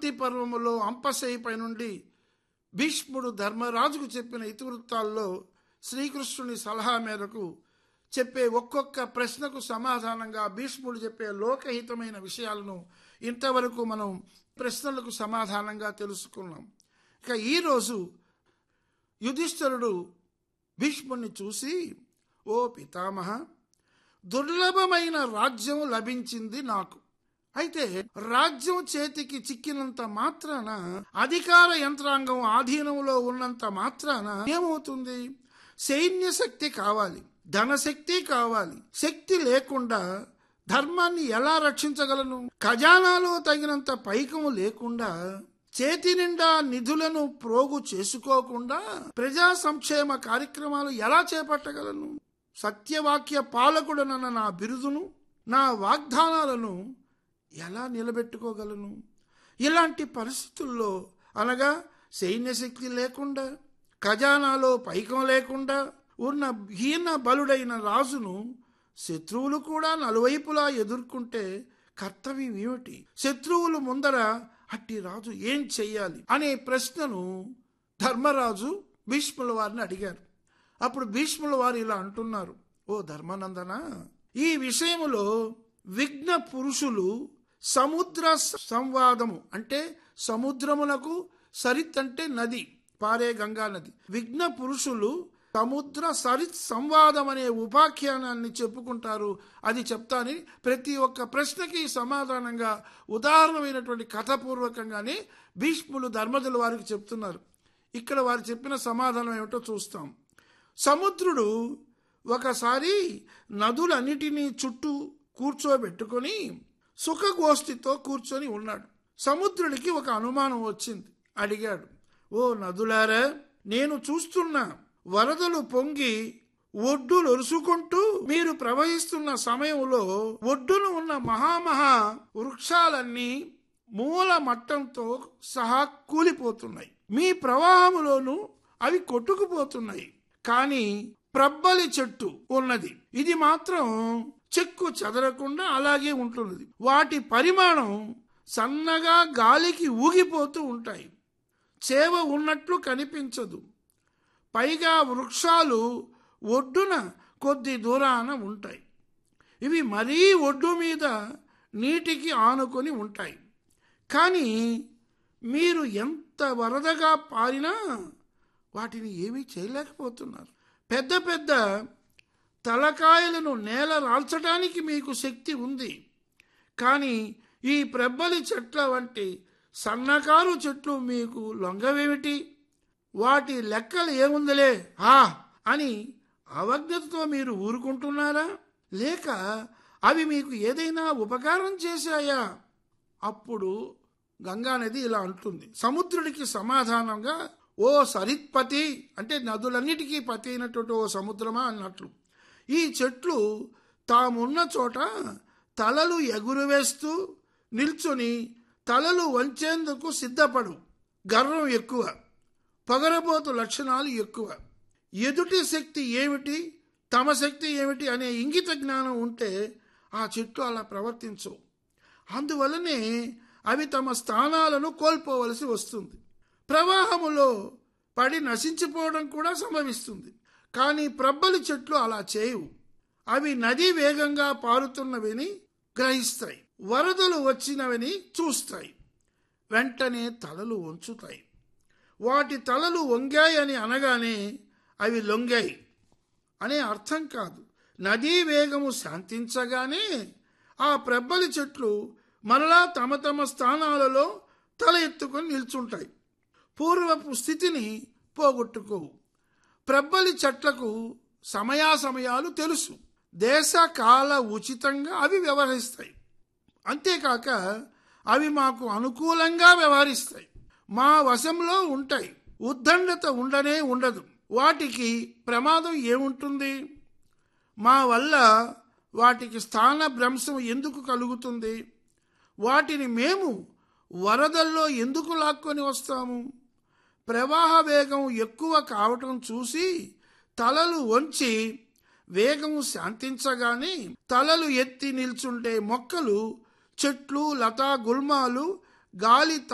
శాంతి పర్వములో అంపశయ్యపై నుండి భీష్ముడు ధర్మరాజుకు చెప్పిన ఇతివృత్తాల్లో శ్రీకృష్ణుని సలహా మేరకు చెప్పే ఒక్కొక్క ప్రశ్నకు సమాధానంగా భీష్ముడు చెప్పే లోకహితమైన విషయాలను ఇంతవరకు మనం ప్రశ్నలకు సమాధానంగా తెలుసుకున్నాం. ఇక ఈరోజు యుధిష్ఠిరుడు భీష్ముడిని చూసి, ఓ పితామహ, దుర్లభమైన రాజ్యం లభించింది నాకు. అయితే రాజ్యం చేతికి చిక్కినంత మాత్రాన, అధికార యంత్రాంగం ఆధీనంలో ఉన్నంత మాత్రాన ఏమవుతుంది? సైన్య శక్తి కావాలి, ధనశక్తి కావాలి. శక్తి లేకుండా ధర్మాన్ని ఎలా రక్షించగలను? ఖజానాలో తగినంత పైకము లేకుండా, చేతి నిండా నిధులను ప్రోగు చేసుకోకుండా ప్రజా సంక్షేమ కార్యక్రమాలు ఎలా చేపట్టగలను? సత్యవాక్య పాలకుడనన్న నా బిరుదును, నా వాగ్దానాలను ఎలా నిలబెట్టుకోగలను? ఇలాంటి పరిస్థితుల్లో, అనగా సైన్యశక్తి లేకుండా, ఖజానాలో పైకం లేకుండా ఉన్న హీన బలుడైన రాజును శత్రువులు కూడా నలువైపులా ఎదుర్కొంటే కర్తవ్యం ఏమిటి? శత్రువులు ముందర అట్టి రాజు ఏం చెయ్యాలి అనే ప్రశ్నను ధర్మరాజు భీష్ముల వారిని అడిగారు. అప్పుడు భీష్ముల వారు ఇలా అంటున్నారు, ఓ ధర్మానందన, ఈ విషయములో విఘ్న పురుషులు సముద్ర సంవాదము, అంటే సముద్రమునకు సరిత్ అంటే నది, పారే గంగా నది. విఘ్న పురుషులు సముద్ర సరిత్ సంవాదం అనే ఉపాఖ్యానాన్ని చెప్పుకుంటారు. అది చెప్తాని ప్రతి ఒక్క ప్రశ్నకి సమాధానంగా ఉదాహరణమైనటువంటి కథపూర్వకంగానే భీష్ములు ధర్మజుల వారికి చెప్తున్నారు. ఇక్కడ వారు చెప్పిన సమాధానం ఏమిటో చూస్తాం. సముద్రుడు ఒకసారి నదులన్నిటినీ చుట్టూ కూర్చోబెట్టుకొని సుఖగోష్ఠితో కూర్చొని ఉన్నాడు. సముద్రుడికి ఒక అనుమానం వచ్చింది. అడిగాడు, ఓ నదులారా, నేను చూస్తున్నా వరదలు పొంగి ఒడ్డులు ఒరుసుకుంటూ మీరు ప్రవహిస్తున్న సమయంలో ఒడ్డును ఉన్న మహామహా వృక్షాలన్నీ మూల మట్టంతో సహా కూలిపోతున్నాయి. మీ ప్రవాహములోనూ అవి కొట్టుకుపోతున్నాయి. కానీ ప్రబ్బలి చెట్టు ఉన్నది, ఇది మాత్రం చెక్కు చెదరకుండా అలాగే ఉంటున్నది. వాటి పరిమాణం సన్నగా గాలికి ఊగిపోతూ ఉంటాయి. చేవ ఉన్నట్లు కనిపించదు. పైగా వృక్షాలు ఒడ్డున కొద్ది దూరాన ఉంటాయి. ఇవి మరీ ఒడ్డు మీద నీటికి ఆనుకొని ఉంటాయి. కానీ మీరు ఎంత వరదగా పారినా వాటిని ఏమీ చేయలేకపోతున్నారు. పెద్ద పెద్ద తలకాయలను నేల రాల్చడానికి మీకు శక్తి ఉంది. కానీ ఈ ప్రబ్బలి చెట్ల వంటి సన్నకారు చెట్లు మీకు లొంగవేమిటి? వాటి లెక్కలు ఏముందిలే అని అవజ్ఞతతో మీరు ఊరుకుంటున్నారా? లేక అవి మీకు ఏదైనా ఉపకారం చేశాయా? అప్పుడు గంగానది ఇలా అంటుంది సముద్రుడికి సమాధానంగా, ఓ సరిత్పతి, అంటే నదులన్నిటికీ పతి అయినటువంటి ఓ సముద్రమా అన్నట్లు, ఈ చెట్లు తామున్న చోట తలలు ఎగురువేస్తూ నిల్చుని తలలు వంచేందుకు సిద్ధపడు. గర్వం ఎక్కువ, పొగరబోతు లక్షణాలు ఎక్కువ. ఎదుటి శక్తి ఏమిటి, తమ శక్తి ఏమిటి అనే ఇంగిత జ్ఞానం ఉంటే ఆ చెట్లు అలా ప్రవర్తించవు. అందువల్లనే అవి తమ స్థానాలను కోల్పోవలసి వస్తుంది. ప్రవాహములో పడి నశించిపోవడం కూడా సంభవిస్తుంది. కానీ ప్రబ్బలి చెట్లు అలా చేయవు. అవి నది వేగంగా పారుతున్నవిని గ్రహిస్తాయి, వరదలు వచ్చినవని చూస్తాయి, వెంటనే తలలు వంచుతాయి. వాటి తలలు వంగాయని అనగానే అవి లొంగాయి అనే అర్థం కాదు. నదీ వేగము శాంతించగానే ఆ ప్రబ్బలి చెట్లు మరలా తమ తమ స్థానాలలో తల ఎత్తుకొని నిల్చుంటాయి. పూర్వపు స్థితిని పోగొట్టుకోవు. ప్రబ్బలి చెట్లకు సమయాసమయాలు తెలుసు. దేశ కాల ఉచితంగా అవి వ్యవహరిస్తాయి. అంతేకాక అవి మాకు అనుకూలంగా వ్యవహరిస్తాయి, మా వశంలో ఉంటాయి. ఉద్దండత ఉండనే ఉండదు. వాటికి ప్రమాదం ఏముంటుంది? మా వల్ల వాటికి స్థాన భ్రంశం ఎందుకు కలుగుతుంది? వాటిని మేము వరదల్లో ఎందుకు లాక్కొని వస్తాము? ప్రవాహ వేగం ఎక్కువ కావటం చూసి తలలు వంచి వేగము శాంతించగానే తలలు ఎత్తి నిల్చుంటే మొక్కలు, చెట్లు, లతా గుల్మాలు గాలి